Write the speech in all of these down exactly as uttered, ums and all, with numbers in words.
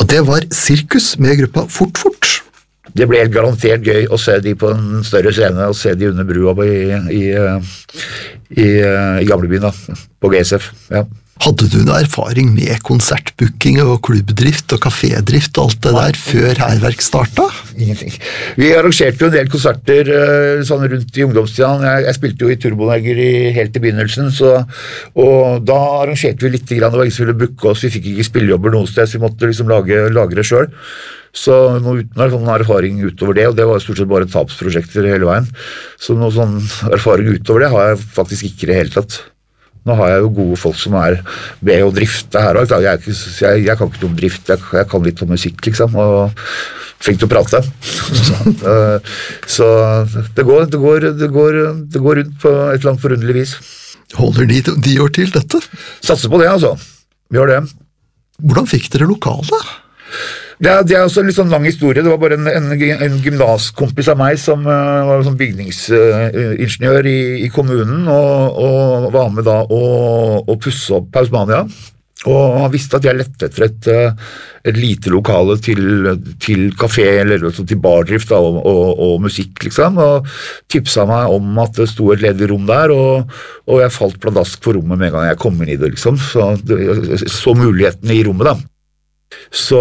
Det var Sirkus med gruppa Fort Fort. Det ble helt garantert gøy å se de på en større scene, og se de under brua i, i, i, i gamlebyen da, på G S F, ja. Hadde du noe erfaring med konsertbooking og klubbdrift og kafédrift og alt det der før Hærverk startet? Ingenting. Vi arrangerte jo en del konserter sånn rundt i ungdomstiden. Jeg, jeg spilte jo i Turboneger i, helt i begynnelsen, så, og da arrangerte vi litt grann, det var ingen som ville booke oss, vi fikk ikke spillejobber noe sted, så vi måtte liksom lage, lage det selv. Så noe uten noen erfaring utover det, og det var stort sett bare tapsprosjekter hele veien, så noe sånn erfaring utover det har jeg faktisk ikke i det hele tatt. Nå har jeg jo gode folk som er ved å drifte her, jeg, jeg, jeg, jeg kan ikke noe om drift, jeg, jeg kan litt om musikk liksom, og flink til å prate. så, så det, går, det, går, det, går, det går rundt på et eller annet forunderlig vis. Holder de, de år til dette? Satser på det, altså. Vi gjør det. Hvordan fikk dere lokale? Det er, det er også en litt sånn lang historie. Det var bare en, en, en gymnaskompis av meg som uh, var sånn bygningsingeniør uh, i, i kommunen, og, og var med da og, og pusse opp Pausmania. Og han visste at jeg lette etter et, uh, et lite lokale til, til kafé, eller til bardrift da, og, og, og musikk, liksom, og tipsa meg om at det sto et ledig rom der, og, og jeg falt pladask på rommet med en gang jeg kom inn i det, liksom. Så, det, så mulighetene i rommet, da. Så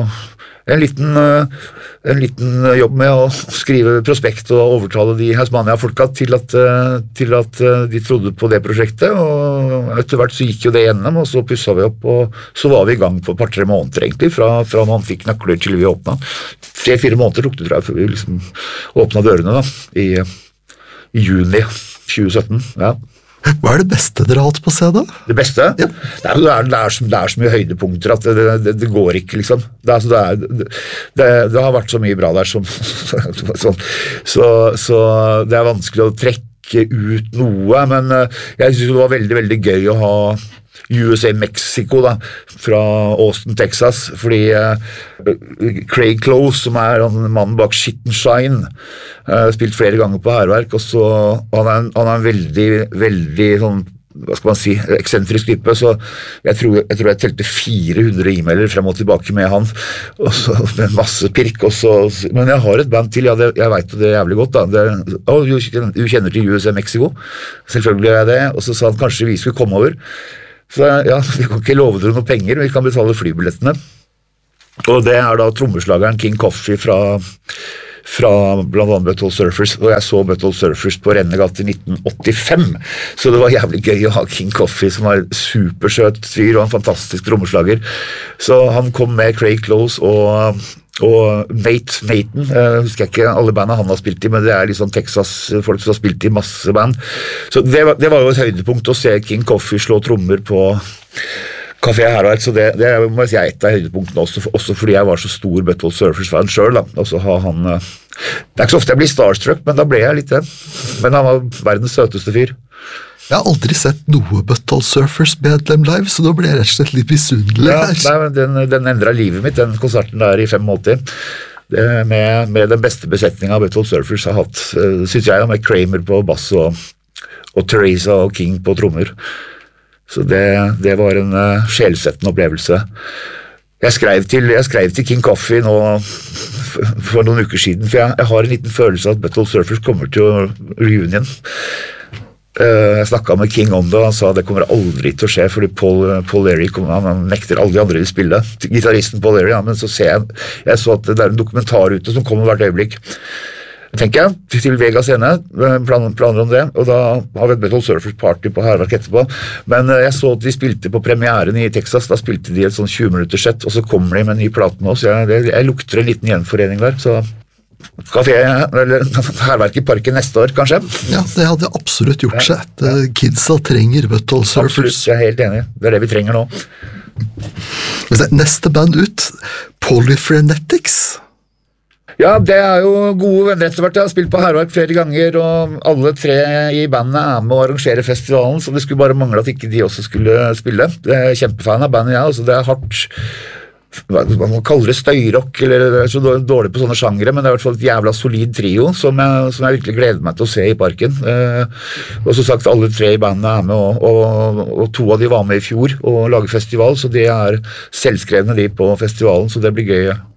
en liten, en liten jobb med å skrive prospekt og overtale de Hausmania-folka til at, til at de trodde på det prosjektet, og etter hvert så gikk jo det gjennom, og så pusset vi opp, og så var vi i gang på et par-tre måneder egentlig, fra, fra man fikk nøkler til vi åpnet. Tre-fire måneder tok det, tror jeg, før vi liksom åpnet dørene da, i, i juni tjue sytten, ja. Hva er det beste dere har hatt på C D? Det beste? Ja. Det, er, det, er, det, er så, det er så mye høydepunkter at det, det, det går ikke, liksom. Det, er, det, er, det, det har vært så mye bra der som, sånn. så, så det er vanskelig å trekke ut noe, men jeg synes det var veldig, veldig gøy å ha U S A Mexico da, fra Austin, Texas, fordi uh, Craig Close, som er mannen bak Shit and Shine, uh, spilt flere ganger på Hærverk, og så han er, en, han er en veldig, veldig sånn, hva skal man si, eksentrisk type, så jeg tror jeg, tror jeg telte fire hundre e-mailer frem og tilbake med han, og så med masse pirk, og så, men jeg har et band til, ja, det, jeg vet det jævlig godt da, det, oh, du, du kjenner til U S A Mexico, selvfølgelig gjør jeg det, og så sa han kanskje vi skulle komme over. Så ja, vi kan ikke love dere noe penger, men vi kan betale flybillettene. Og det er da trommeslageren King Coffey fra, fra blant annet Butthole Surfers, og jeg så Butthole Surfers på Rennegat i nitten åttifem, så det var jævlig gøy å ha King Coffey, som var supersøt fyr og en fantastisk trommeslager. Så han kom med Craig Close og og Nate, Nathan, jeg husker ikke alle bandene han har spilt i, men det er liksom Texas-folk som har spilt i masse band. Så det var, det var jo et høydepunkt å se King Coffey slå trommer på Café Hærverk, så det, det må jeg si er et av høydepunktene også, også fordi jeg var så stor Butthole Surfers-fan selv da, og så har han, det er ikke så ofte jeg blir starstruck, men da ble jeg litt det, men han var verdens søteste fyr. Jeg har aldri sett noe Butthole Surfers medlem live, så nå ble jeg rett og slett litt misunnelig. Ja, nei, den, den endret livet mitt, den konserten der i femogåtti. Det, med, med den beste besetningen av Butthole Surfers har hatt, synes jeg, med Kramer på bass og, og Teresa og King på trommer. Så det, det var en uh, sjelsettende opplevelse. Jeg skrev, til, jeg skrev til King Coffey nå for, for noen uker siden, for jeg, jeg har en liten følelse av at Butthole Surfers kommer til å reunion. Uh, jeg snakket med King om det, og han sa det kommer aldri til å skje, fordi Paul, Paul Leary kommer, han, han nekter alle de andre å spille, gitaristen Paul Leary, ja, men så ser jeg, jeg så at det er en dokumentar ute som kommer hvert øyeblikk, tenker jeg, til Vega scene, plan, planer om det, og da har vi et Butthole Surfers party på Hærverk etterpå, men uh, jeg så at de spilte på premieren i Texas, da spilte de et sånn tjue minutter sett, og så kommer de med en ny plate med oss, jeg, jeg, jeg lukter en liten gjenforening der, så Kafé, eller Hærverk i parken neste år, kanskje? Ja, det hadde absolutt gjort seg. Ja, ja. Kidsa trenger Butthole Surfers. Absolutt, jeg er helt enig. Det er det vi trenger nå. Neste band ut, Polyfrenetics. Ja, det er jo gode venner etter hvert. Jeg har spilt på Hærverk flere ganger, og alle tre i bandet er med å arrangere festivalen, så det skulle bare mangle at ikke de også skulle spille. Jeg er kjempefan av bandet, ja, altså det er hardt. man kaller det støyrock, eller jeg er så dårlig på sånne sjangere, men det er i hvert fall et jævla solid trio som jeg, som jeg virkelig gleder meg til å se i parken. Eh, og så sagt, alle tre i bandene er med, og, og, og to av de var med i fjor og lager festival, så de er selvskrevne de på festivalen, så det blir gøy.